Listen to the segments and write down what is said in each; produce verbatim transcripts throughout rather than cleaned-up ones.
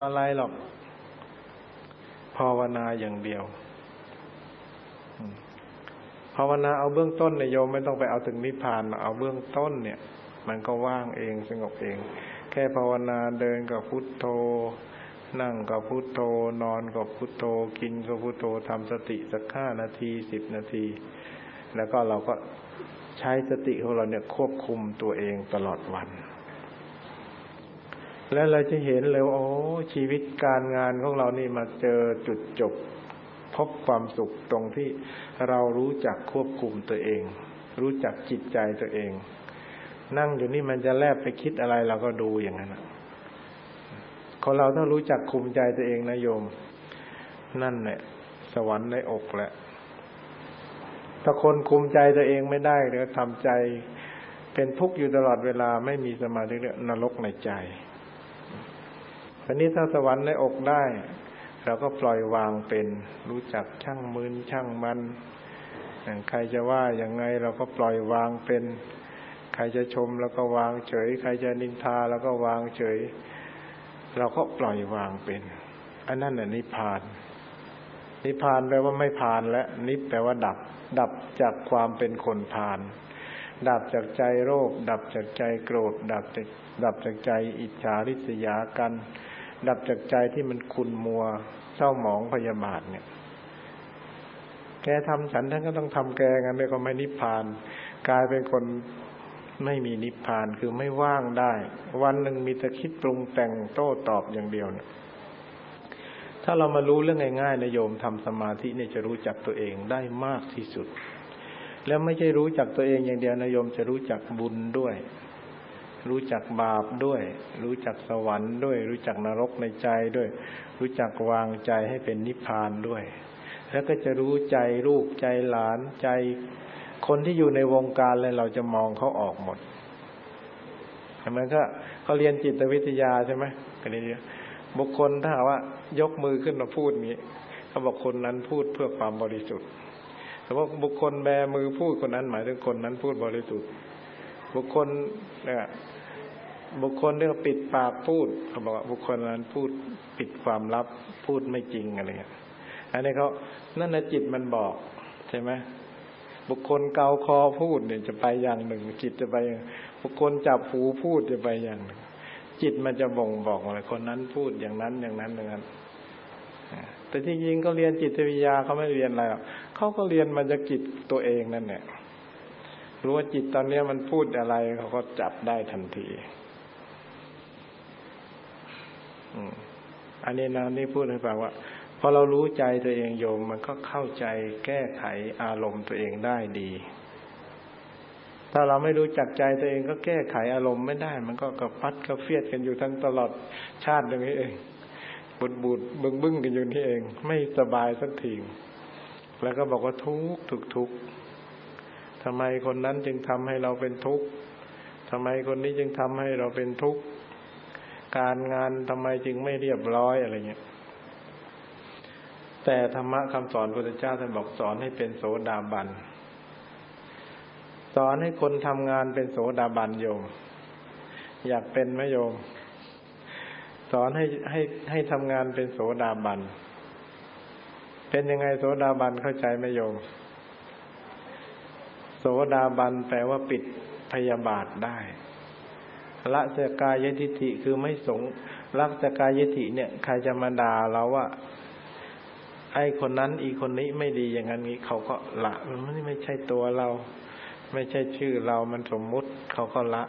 อะไรหรอกภาวนาอย่างเดียวภาวนาเอาเบื้องต้นเนี่ยโยมไม่ต้องไปเอาถึงนิพพานเอาเบื้องต้นเนี่ยมันก็ว่างเองสงบเองแค่ภาวนาเดินกับพุทโธนั่งกับพุทโธนอนกับพุทโธกินกับพุทโธทำสติสักห้านาทีสิบนาทีแล้วก็เราก็ใช้สติของเราเนี่ยควบคุมตัวเองตลอดวันแล้วเราจะเห็นเลยว่าโอ้ชีวิตการงานของเรานี่มาเจอจุดจบพบความสุขตรงที่เรารู้จักควบคุมตัวเองรู้จักจิตใจตัวเองนั่งอยู่นี่มันจะแลบไปคิดอะไรเราก็ดูอย่างนั้นคนเราถ้ารู้จักคุมใจตัวเองนะโยมนั่นแหละสวรรค์ในอกแหละถ้าคนคุมใจตัวเองไม่ได้หรือทำใจเป็นทุกข์อยู่ตลอดเวลาไม่มีสมาธิเรียกนรกในใจอันนี้ถ้าสวรรค์ในอกได้เราก็ปล่อยวางเป็นรู้จักช่างมึนช่างมันใครจะว่าอย่างไงเราก็ปล่อยวางเป็นใครจะชมแล้วก็วางเฉยใครจะนินทาแล้วก็วางเฉยเราก็ปล่อยวางเป็นอันนั้นน่ะนิพพานนิพพานแปลว่าไม่พานและนิพแปลว่าดับดับจากความเป็นคนพาลดับจากใจโลภดับจากใจโกรธดับจากดับจากใจอิจฉาริษยากันดับจากใจที่มันขุ่นมัวเศร้าหมองพยาบาทเนี่ยแกทำฉันท่านก็ต้องทำแกงั้นเลยก็ไม่นิพพานกลายเป็นคนไม่มีนิพพานคือไม่ว่างได้วันหนึ่งมีแต่คิดปรุงแต่งโต้ตอบอย่างเดียวเนี่ยถ้าเรามารู้เรื่องง่ายๆนะโยมทำสมาธิเนี่ยจะรู้จักตัวเองได้มากที่สุดแล้วไม่ใช่รู้จักตัวเองอย่างเดียวนะโยมจะรู้จักบุญด้วยรู้จักบาปด้วยรู้จักสวรรค์ด้วยรู้จักนรกในใจด้วยรู้จักวางใจให้เป็นนิพพานด้วยแล้วก็จะรู้ใจลูกใจหลานใจคนที่อยู่ในวงการเลยเราจะมองเขาออกหมดเหมือนก็เขาเรียนจิตวิทยาใช่ไหมก็เรียนบุคคลถ้าว่ายกมือขึ้นมาพูดนี้เขาบอกคนนั้นพูดเพื่อความบริสุทธิ์แต่ว่าบุคคลแบมือพูดคนนั้นหมายถึงคนนั้นพูดบริสุทธิ์บุคคลเนี่ยบุคคลที่เขาปิดปากพูดเขาบอกว่าบุคคลนั้นพูดปิดความลับพูดไม่จริงอะไรเงี้ยอันนี้เขานั่นนะจิตมันบอกใช่ไหมบุคคลเกาคอพูดเนี่ยจะไปอย่างหนึ่งจิตจะไปบุคคลจับหูพูดจะไปอย่างหนึ่งจิตมันจะบ่งบอกว่าคนนั้นพูดอย่างนั้นอย่างนั้นอย่างนั้นแต่ที่จริงก็เรียนจิตวิทยาเขาไม่เรียนอะไรหรอกเขาก็เรียนมาจากจิตตัวเองนั่นแหละรู้ว่าจิตตอนนี้มันพูดอะไรเขาก็จับได้ทันทีอันนี้นะนี่พูดให้ฟังว่าพอเรารู้ใจตัวเองโยมมันก็เข้าใจแก้ไขอารมณ์ตัวเองได้ดีถ้าเราไม่รู้จักใจตัวเองก็แก้ไขอารมณ์ไม่ได้มันก็กระพัดกระเฟียดกันอยู่ทั้งตลอดชาติอย่างนี้เองบุดบุดบึ้งบึ้งกันอยู่นี่เองไม่สบายสักทีแล้วก็บอกว่าทุกข์ทุกทุกข์ทำไมคนนั้นจึงทำให้เราเป็นทุกข์ทำไมคนนี้จึงทำให้เราเป็นทุกข์การงานทำไมจึงไม่เรียบร้อยอะไรเงี้ยแต่ธรรมะคำสอนพระพุทธเจ้าท่านบอกสอนให้เป็นโสดาบันสอนให้คนทำงานเป็นโสดาบันโยมอยากเป็นไหมโยมสอนให้ให้ให้ทำงานเป็นโสดาบันเป็นยังไงโสดาบันเข้าใจไหมโยมโสดาบันแปลว่าปิดพยาบาทได้ละสกายทิฏฐิคือไม่สงละสกายทิฏฐิเนี่ยใครจะมาด่าเราว่าไอ้คนนั้นอีคนนี้ไม่ดีอย่างนั้นนี้เขาก็ละมันไม่ใช่ตัวเราไม่ใช่ชื่อเรามันสมมุติเขาก็ละ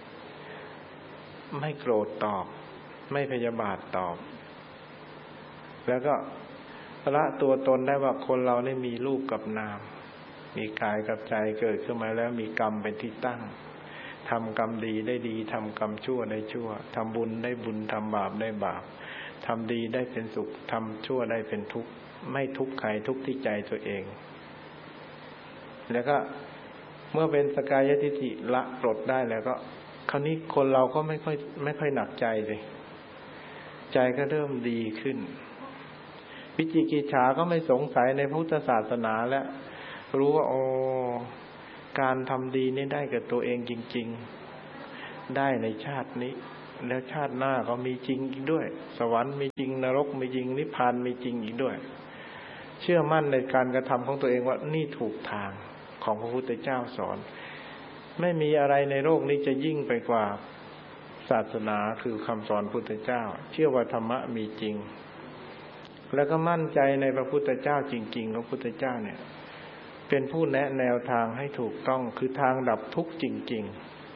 ไม่โกรธตอบไม่พยาบาทตอบแล้วก็ละตัวตนได้ว่าคนเราเนี่ยมีรูปกับนามมีกายกับใจเกิดขึ้นมาแล้วมีกรรมเป็นที่ตั้งทำกรรมดีได้ดีทำกรรมชั่วได้ชั่วทำบุญได้บุญทำบาปได้บาปทำดีได้เป็นสุขทำชั่วได้เป็นทุกข์ไม่ทุกข์ใครทุกข์ที่ใจตัวเองแล้วก็เมื่อเป็นสกายทิฏฐิละปลดได้แล้วก็คราวนี้คนเราก็ไม่ค่อยไม่ค่อยหนักใจเลยใจก็เริ่มดีขึ้นวิจิกิจฉาก็ไม่สงสัยในพุทธศาสนาแล้วรู้ว่าโอ้การทำดีนี่ได้กับตัวเองจริงๆได้ในชาตินี้แล้วชาติหน้าก็มีจริงอีกด้วยสวรรค์มีจริงนรกมีจริงนิพพานมีจริงอีกด้วยเชื่อมั่นในการกระทำของตัวเองว่านี่ถูกทางของพระพุทธเจ้าสอนไม่มีอะไรในโลกนี้จะยิ่งไปกว่าศาสนาคือคำสอนพุทธเจ้าเชื่อว่าธรรมะมีจริงแล้วก็มั่นใจในพระพุทธเจ้าจริงๆพระพุทธเจ้าเนี่ยเป็นผู้แนะแนวทางให้ถูกต้องคือทางดับทุกข์จริง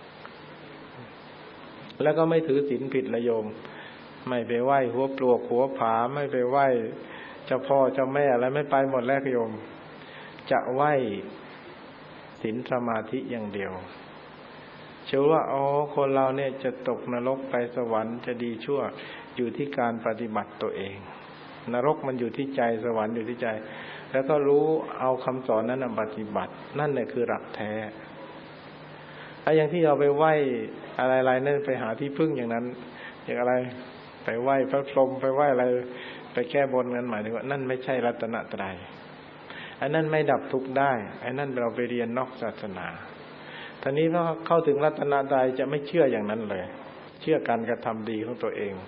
ๆแล้วก็ไม่ถือศีลผิดละโยมไม่ไปไหว้หัวปลวกหัวผาไม่ไปไหว้เจ้าพ่อเจ้าแม่อะไรไม่ไปหมดแล้วโยมจะไหว้ศีลสมาธิอย่างเดียวเชื่อว่าอ๋อคนเราเนี่ยจะตกนรกไปสวรรค์จะดีชั่วอยู่ที่การปฏิบัติตัวเองนรกมันอยู่ที่ใจสวรรค์อยู่ที่ใจแล้วก็รู้เอาคำสอนนั้นปฏิบัตินั่นแหละคือหลักแท้ไอ้อย่างที่เราไปไหว้อะไรๆนั่นไปหาที่พึ่งอย่างนั้นอย่างอะไรไปไหว้พระพรหมไปไหว้อะไรไปแก้บนนั้นหมายถึงว่านั่นไม่ใช่รัตนตรัยไอ้นั่นไม่ดับทุกข์ได้ไอ้นั่นเราไปเรียนนอกศาสนาทีนี้พอเข้าถึงรัตนตรัยจะไม่เชื่ออย่างนั้นเลยเชื่อการกระทำดีของตัวเอง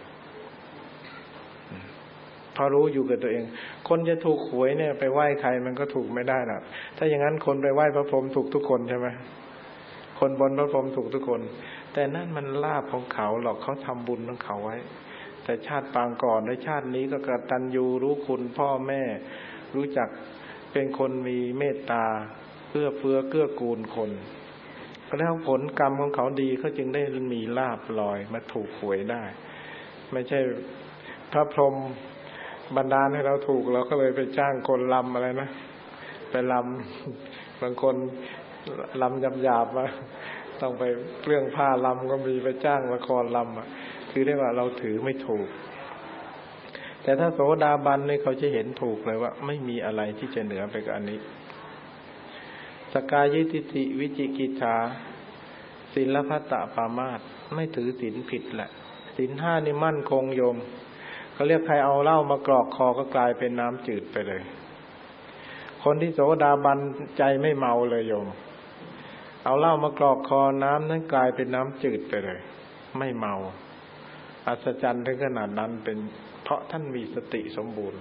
พอรู้อยู่กับตัวเองคนจะถูกหวยเนี่ยไปไหว้ใครมันก็ถูกไม่ได้หรอกถ้าอย่างนั้นคนไปไหว้พระพรหมถูกทุกคนใช่ไหมคนบนพระพรหมถูกทุกคนแต่นั่นมันลาภของเขาหรอกเขาทำบุญของเขาไว้แต่ชาติปางก่อนในชาตินี้ก็กตัญญูรู้คุณพ่อแม่รู้จักเป็นคนมีเมตตาเอื้อเฟื้อเกื้อกูลคนแล้วผลกรรมของเขาดีเขาจึงได้มีลาภลอยมาถูกหวยได้ไม่ใช่พระพรหมบันดาลให้เราถูกเราก็เลยไปจ้างคนลำอะไรนะไปลำบางคนลำหยาบๆมาต้องไปเปลื้องผ้าลำก็มีไปจ้างละครลำอ่ะคือเรียกว่าเราถือไม่ถูกแต่ถ้าโสดาบันเนี่ยเขาจะเห็นถูกเลยว่าไม่มีอะไรที่จะเหนือไปกว่าอันนี้สกายทิฏฐิวิจิกิจฉาศีลพัตตปามาสไม่ถือศีลผิดแหละศีลห้านี่มั่นคงโยมเขาเรียกใครเอาเหล้ามากรอกคอก็กลายเป็นน้ำจืดไปเลยคนที่โสดาบันใจไม่เมาเลยโยมเอาเหล้ามากรอกคอน้ำนั้นกลายเป็นน้ำจืดไปเลยไม่เมาอัศจรรย์ถึงขนาดนั้นเป็นเพราะท่านมีสติสมบูรณ์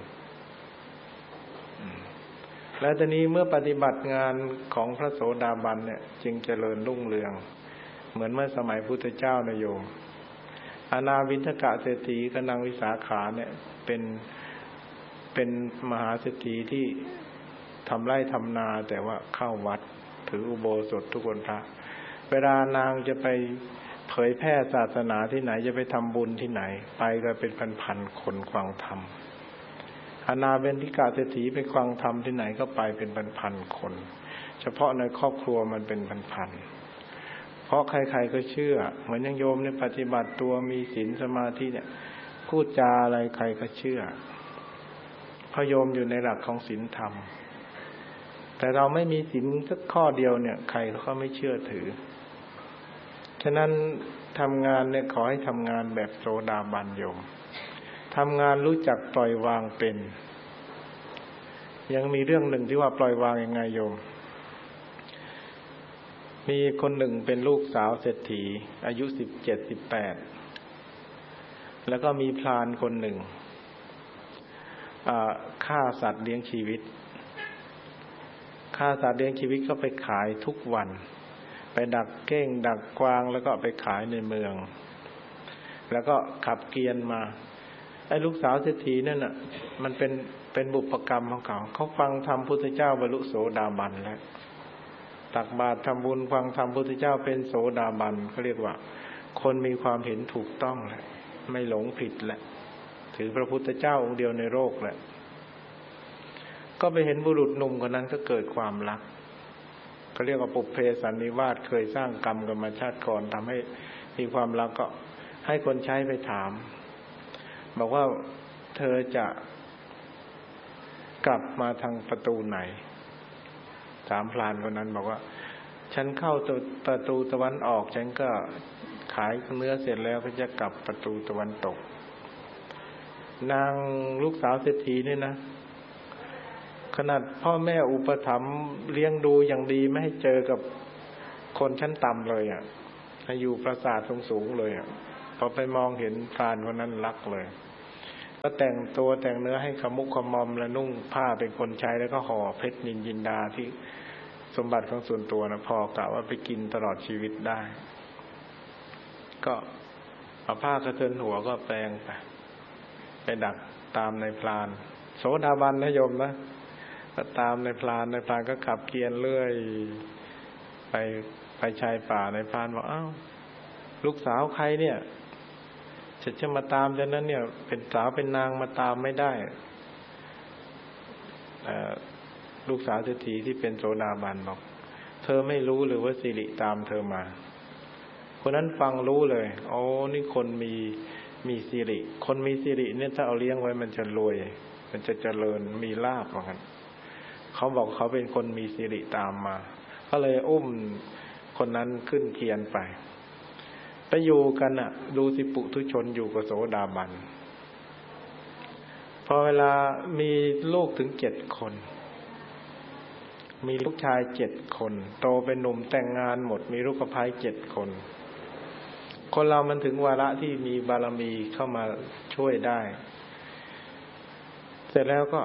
แล้วตอนนี้เมื่อปฏิบัติงานของพระโสดาบันเนี่ยจึงเจริญรุ่งเรืองเหมือนเมื่อสมัยพุทธเจ้านะโยมอานาวินทกะเศรษฐีกับนางวิสาขาเนี่ยเป็นเป็นมหาเศรษฐีที่ทำไร่ทำนาแต่ว่าเข้าวัดถืออุโบสถทุกวันพระเวลานางจะไปเผยแพร่ศาสนาที่ไหนจะไปทำบุญที่ไหนไปก็เป็นพันๆคนฟังธรรมอานาวินทิกะเศรษฐีไปฟังธรรมที่ไหนก็ไปเป็นพันๆคนเฉพาะในครอบครัวมันเป็นพันๆเพราะใครๆก็เชื่อเหมือนอย่างโยมเนี่ยปฏิบัติตัวมีศีลสมาธิเนี่ยพูดจาอะไรใครก็เชื่อเพราะโยมอยู่ในหลักของศีลธรรมแต่เราไม่มีศีลสักข้อเดียวเนี่ยใครเขาก็ไม่เชื่อถือฉะนั้นทำงานเนี่ยขอให้ทำงานแบบโสดาบันโยมทำงานรู้จักปล่อยวางเป็นยังมีเรื่องหนึ่งที่ว่าปล่อยวางยังไงโยมมีคนหนึ่งเป็นลูกสาวเศรษฐีอายุสิบเจ็ดสิบแปดแล้วก็มีพรานคนหนึ่งฆ่าสัตว์เลี้ยงชีวิตฆ่าสัตว์เลี้ยงชีวิตก็ไปขายทุกวันไปดักเก้งดักกวางแล้วก็ไปขายในเมืองแล้วก็ขับเกวียนมาไอ้ลูกสาวเศรษฐีนั่นน่ะมันเป็นเป็นบุพกรรมของเขาเขาฟังธรรมพุทธเจ้าบรรลุโสดาบันแล้วตักบาตรทำบุญฟังธรรมพุทธเจ้าเป็นโสดาบันเขาเรียกว่าคนมีความเห็นถูกต้องแหละไม่หลงผิดแหละถือพระพุทธเจ้าองค์เดียวในโลกแหละก็ไปเห็นบุรุษหนุ่มคนนั้นก็เกิดความรักเขาเรียกว่าปุพเพสันนิวาสเคยสร้างกรรมกันมาชาติก่อนทำให้มีความรักก็ให้คนใช้ไปถามบอกว่าเธอจะกลับมาทางประตูไหนถามพรานคนนั้นบอกว่าฉันเข้าประตูตะวันออกฉันก็ขายเนื้อเสร็จแล้วก็จะกลับประตูตะวันตกนางลูกสาวเศรษฐีนี่นะขนาดพ่อแม่อุปถัมภ์เลี้ยงดูอย่างดีไม่ให้เจอกับคนชั้นต่ำเลยอ่ะให้อยู่ปราสาทสูงๆเลยอ่ะพอไปมองเห็นพรานคนนั้นรักเลยก็แต่งตัวแต่งเนื้อให้ขมุกขมอมและนุ่งผ้าเป็นคนใช้แล้วก็ห่อเพชรนินจินดาที่สมบัติของส่วนตัวนะพอกะว่าไปกินตลอดชีวิตได้ก็เอาผ้ากระเทินหัวก็แปลงไปไปดักตามในพรานโสดาบันนะโยมนะก็ตามในพรานในพรานก็ขับเกียร์เรื่อยไปไปชายป่าในพรานบอกอ้าวลูกสาวใครเนี่ยฉันจะมาตามฉะนั้นเนี่ยเป็นสาวเป็นนางมาตามไม่ได้ลูกสาวเศรษฐีที่เป็นโสดาบันบอกเธอไม่รู้หรือว่าสิริตามเธอมาคนนั้นฟังรู้เลยโอ้นี่คนมีมีสิริคนมีสิริเนี่ยถ้าเอาเลี้ยงไว้มันจะรวยมันจะเจริญมีลาภว่างั้นเขาบอกเขาเป็นคนมีสิริตามมาก็เลยอุ้มคนนั้นขึ้นเคียนไปไปอยู่กันอ่ะดูสิปุถุชนอยู่กับโสดาบันพอเวลามีลูกถึงเจ็ดคนมีลูกชายเจ็ดคนโตเป็นหนุ่มแต่งงานหมดมีลูกสะใภ้เจ็ดคนคนเรามันถึงวาระที่มีบารมีเข้ามาช่วยได้เสร็จแล้วก็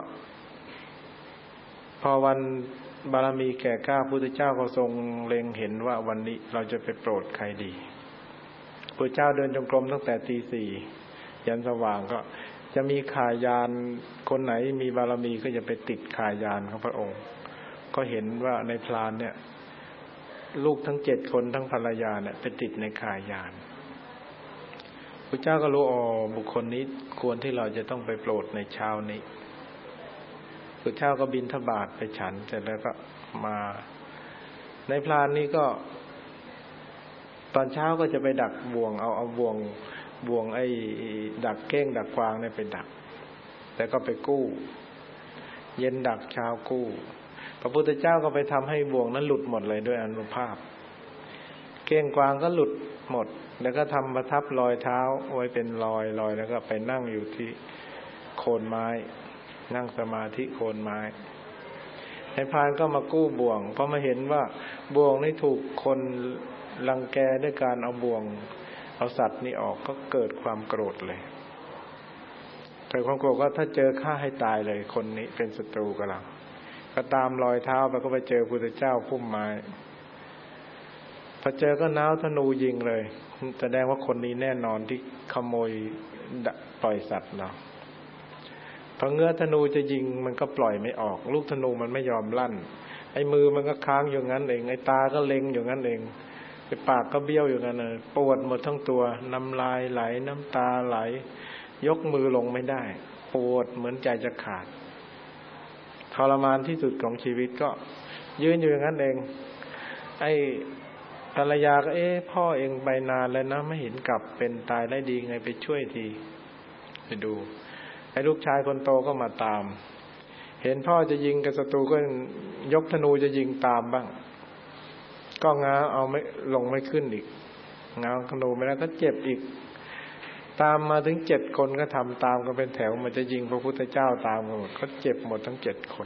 พอวันบารมีแก่กล้าพุทธเจ้าก็ทรงเล็งเห็นว่าวันนี้เราจะไปโปรดใครดีพระเจ้าเดินจงกรมตั้งแต่ตีสี่ยันสว่างก็จะมีข่ายานคนไหนมีบารมีก็จะไปติดข่ายานของพระองค์ก็เห็นว่าในพรานเนี่ยลูกทั้งเจ็ดคนทั้งภรรยาเนี่ยไปติดในข่ายานพระเจ้าก็รู้อ๋อบุคคลนี้ควรที่เราจะต้องไปโปรดในเช้านี้พระเจ้าก็บิณฑบาตไปฉันเสร็จแล้วก็มาในพรานนี้ก็ตอนเช้าก็จะไปดักบ่วงเอาเอาบ่วงบ่วงไอ้ดักเก้งดักกวางเนี่ยไปดักแต่ก็ไปกู้เย็นดักเช้ากู้พระพุทธเจ้าก็ไปทำให้บ่วงนั้นหลุดหมดเลยด้วยอานุภาพเก้งกวางก็หลุดหมดแล้วก็ทำประทับรอยเท้าไว้เป็นรอยรอยแล้วก็ไปนั่งอยู่ที่โคนไม้นั่งสมาธิโคนไม้ในพรานก็มากู้บ่วงเพราะมาเห็นว่าบ่วงนี่ถูกคนรังแกด้วยการเอาบ่วงเอาสัตว์นี่ออกก็เกิดความโกรธเลยเกิดความโกรธก็ถ้าเจอฆ่าให้ตายเลยคนนี้เป็นศัตรูกับเราก็ตามรอยเท้าไปก็ไปเจอพุทธเจ้าพุ่มไม้พอเจอก็น้าวธนูยิงเลยแสดงว่าคนนี้แน่นอนที่ขโมยปล่อยสัตว์เราพอเงื้อธนูจะยิงมันก็ปล่อยไม่ออกลูกธนูมันไม่ยอมลั่นไอ้มือมันก็ค้างอยู่งั้นเองไอ้ตาก็เล็งอยู่งั้นเองไอ้ปากก็เบี้ยวอยู่งั้นเลยปวดหมดทั้งตัวน้ำลายไหลน้ำตาไหลยกมือลงไม่ได้ปวดเหมือนใจจะขาดทรมานที่สุดของชีวิตก็ยืนอยู่อย่างนั้นเองไอ้ภรรยาก็เอ๊ะพ่อเองไปนานแล้วนะไม่เห็นกลับเป็นตายได้ดีไงไปช่วยทีไปดูไอ้ลูกชายคนโตก็มาตามเห็นพ่อจะยิงกับศัตรูก็ยกธนูจะยิงตามบ้างก็ง้าเอาไม่ลงไม่ขึ้นอีกง้าธนูไม่ได้ก็เจ็บอีกตามมาถึงเจ็ดคนก็ทำตามกันเป็นแถวมันจะยิงพระพุทธเจ้าตามกันหมดก็เจ็บหมดทั้งเจ็ดคน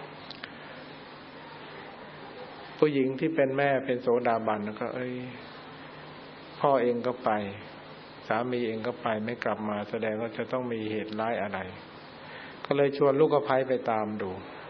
ผู้หญิงที่เป็นแม่เป็นโสดาบันก็เอ้ยพ่อเองก็ไปสามีเองก็ไปไม่กลับมาแสดงว่าจะต้องมีเหตุร้ายอะไรก็เลยชวนลูกสะใภ้ไปตามดู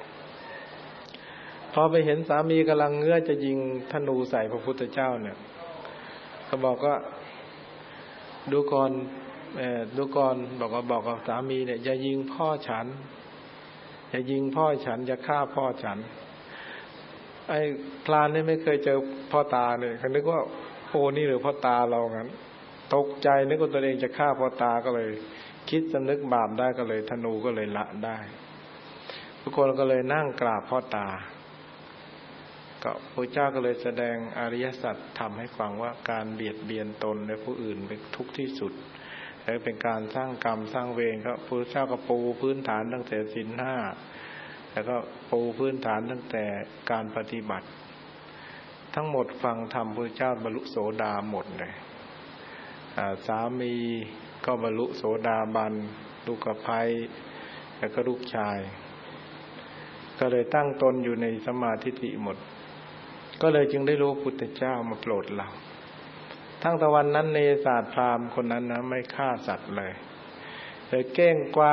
พอไปเห็นสามีกำลังเงื้อจะยิงธนูใส่พระพุทธเจ้าเนี่ยก็บอกว่าดูก่อนเอ่อดูก่อนบอกว่าบอกกับสามีเนี่ยอย่ายิงพ่อฉันอย่ายิงพ่อฉันอย่าฆ่าพ่อฉันไอ้พรานนี่ไม่เคยเจอพ่อตาเลยเขานึกว่าโอ้นี่หรือพ่อตาเรางั้นตกใจนึกว่าตัวเองจะฆ่าพ่อตาก็เลยคิดสำนึกบาปได้ก็เลยธนูก็เลยละได้ทุกคนก็เลยนั่งกราบพ่อตาก็พระเจ้าก็เลยแสดงอริยสัจทำให้ฟังว่าการเบียดเบียนตนและผู้อื่นเป็นทุกข์ที่สุดและเป็นการสร้างกรรมสร้างเวรก็พระเจ้าก็ปูพื้นฐานตั้งแต่ศีลห้าแล้วก็ปูพื้นฐานตั้งแต่การปฏิบัติทั้งหมดฟังธรรมพระเจ้าบรรลุโสดาหมดเลยสามีก็บรรลุโสดาบันลูกสะใภ้แล้วก็ลูกชายก็เลยตั้งตนอยู่ในสัมมาทิฏฐิหมดก็เลยจึงได้รู้พุทธเจ้ามาโปรดเราทั้งตะวันนั้นเนศาสตร์พราหมณ์คนนั้นนะไม่ฆ่าสัตว์เลยเลยเก้งกวาง